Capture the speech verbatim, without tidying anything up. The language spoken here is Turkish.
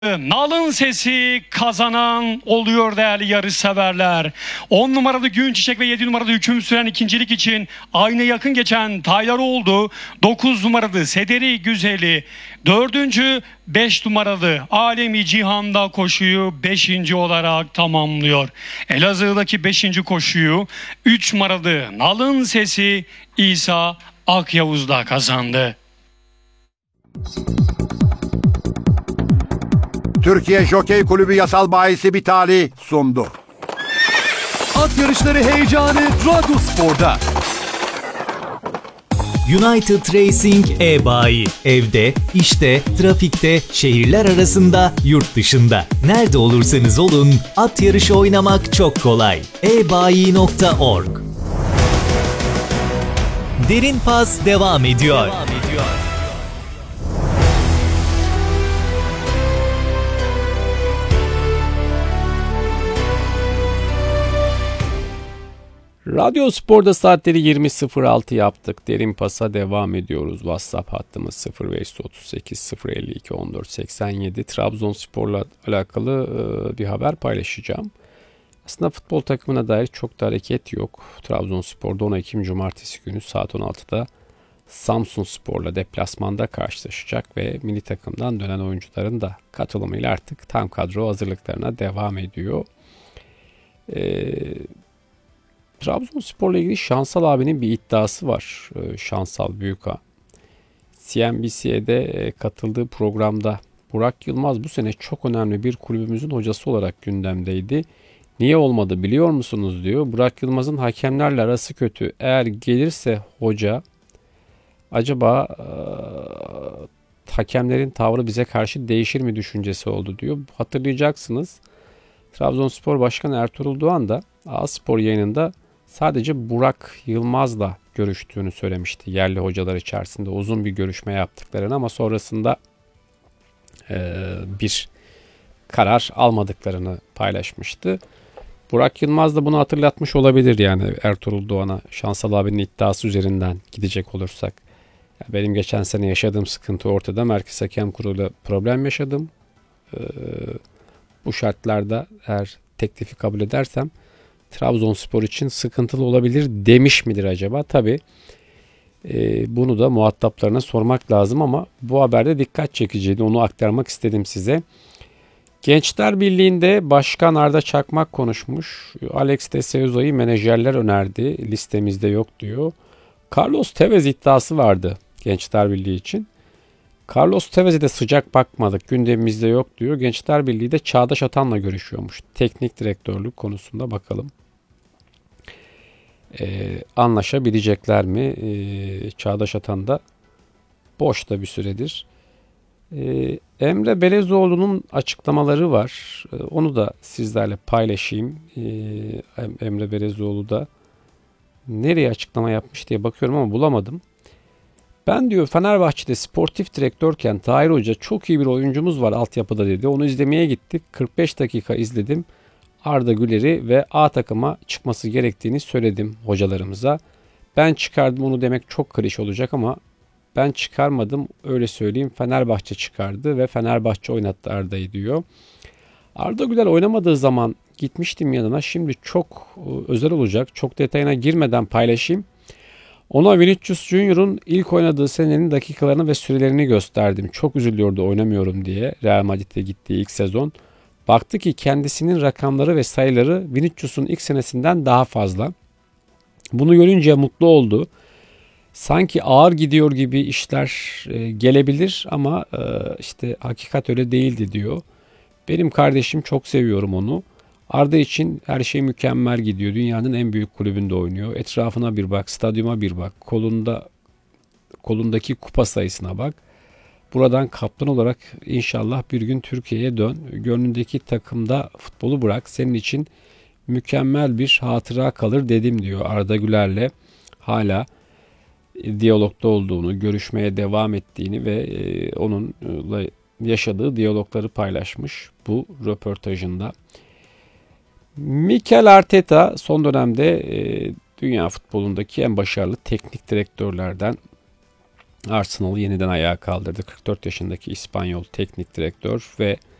Nalın sesi kazanan oluyor değerli yarışseverler. on numaralı Gün Çiçek ve yedi numaralı Hüküm Süren ikincilik için aynı yakın geçen Taylar oldu. dokuz numaralı Sederi Güzeli. dördüncü beş numaralı Alemi Cihan'da koşuyu beşinci olarak tamamlıyor. Elazığ'daki beşinci koşuyu üç numaralı Nalın sesi İsa Akyavuz'da kazandı. Türkiye Jokey Kulübü yasal bahisi Bitali sundu. At yarışları heyecanı Radyospor'da. United Racing e-bayi. Evde, işte, trafikte, şehirler arasında, yurt dışında. Nerede olursanız olun, at yarışı oynamak çok kolay. e bayi nokta org. Derin Pas devam ediyor. Devam ediyor. Radyospor'da saatleri yirmi sıfır altı yaptık. Derin Pas'a devam ediyoruz. WhatsApp hattımız sıfır beş otuz sekiz sıfır elli iki on dört seksen yedi. Trabzonspor'la alakalı bir haber paylaşacağım. Aslında futbol takımına dair çok da hareket yok. Trabzonspor'da on Ekim Cumartesi günü saat on altıda Samsunspor'la deplasmanda karşılaşacak ve milli takımdan dönen oyuncuların da katılımıyla artık tam kadro hazırlıklarına devam ediyor. Eee Trabzonspor'la ilgili Şansal abinin bir iddiası var. Şansal Büyüka. C N B C'de katıldığı programda Burak Yılmaz bu sene çok önemli bir kulübümüzün hocası olarak gündemdeydi. Niye olmadı biliyor musunuz diyor. Burak Yılmaz'ın hakemlerle arası kötü. Eğer gelirse hoca acaba e, hakemlerin tavrı bize karşı değişir mi düşüncesi oldu diyor. Hatırlayacaksınız. Trabzonspor Başkanı Ertuğrul Doğan da A-Spor yayınında sadece Burak Yılmaz'la görüştüğünü söylemişti. Yerli hocalar içerisinde uzun bir görüşme yaptıklarını ama sonrasında e, bir karar almadıklarını paylaşmıştı. Burak Yılmaz da bunu hatırlatmış olabilir yani Ertuğrul Doğan'a, Şansal abinin iddiası üzerinden gidecek olursak. Yani benim geçen sene yaşadığım sıkıntı ortada. Merkez Hakem Kurulu'yla problem yaşadım. E, bu şartlarda eğer teklifi kabul edersem Trabzonspor için sıkıntılı olabilir demiş midir acaba? Tabii e, bunu da muhataplarına sormak lazım ama bu haberde dikkat çekiciydi. Onu aktarmak istedim size. Gençler Birliği'nde Başkan Arda Çakmak konuşmuş. Alex de Souza'yı menajerler önerdi. Listemizde yok diyor. Carlos Tevez iddiası vardı Gençler Birliği için. Carlos Tevez'e de sıcak bakmadık. Gündemimizde yok diyor. Gençler Birliği de Çağdaş Atan'la görüşüyormuş. Teknik direktörlük konusunda bakalım. Ee, anlaşabilecekler mi? Ee, Çağdaş Atan da boşta bir süredir. Ee, Emre Belezoğlu'nun açıklamaları var. Ee, onu da sizlerle paylaşayım. Ee, Emre Belezoğlu da nereye açıklama yapmış diye bakıyorum ama bulamadım. Ben diyor Fenerbahçe'de sportif direktörken Tahir Hoca çok iyi bir oyuncumuz var altyapıda dedi. Onu izlemeye gittik. kırk beş dakika izledim. Arda Güler'i ve A takıma çıkması gerektiğini söyledim hocalarımıza. Ben çıkardım onu demek çok klişe olacak ama ben çıkarmadım öyle söyleyeyim. Fenerbahçe çıkardı ve Fenerbahçe oynattı Arda'yı diyor. Arda Güler oynamadığı zaman gitmiştim yanına. Şimdi çok özel olacak. Çok detayına girmeden paylaşayım. Ona Vinicius Junior'un ilk oynadığı senenin dakikalarını ve sürelerini gösterdim. Çok üzülüyordu oynamıyorum diye Real Madrid'e gittiği ilk sezon. Baktı ki kendisinin rakamları ve sayıları Vinicius'un ilk senesinden daha fazla. Bunu görünce mutlu oldu. Sanki ağır gidiyor gibi işler gelebilir ama işte hakikat öyle değildi diyor. Benim kardeşim çok seviyorum onu. Arda için her şey mükemmel gidiyor. Dünyanın en büyük kulübünde oynuyor. Etrafına bir bak, stadyuma bir bak. Kolunda kolundaki kupa sayısına bak. Buradan kaptan olarak inşallah bir gün Türkiye'ye dön. Gönlündeki takımda futbolu bırak. Senin için mükemmel bir hatıra kalır dedim diyor. Arda Güler'le hala diyalogda olduğunu, görüşmeye devam ettiğini ve onunla yaşadığı diyalogları paylaşmış bu röportajında. Mikel Arteta son dönemde e, dünya futbolundaki en başarılı teknik direktörlerden. Arsenal'ı yeniden ayağa kaldırdı. kırk dört yaşındaki İspanyol teknik direktör ve